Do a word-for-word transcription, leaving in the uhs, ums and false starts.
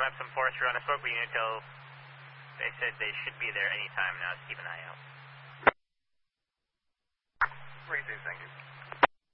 Epsom Forest, we're on a spoke with Unitil. They said they should be there any time now, so keep an eye out.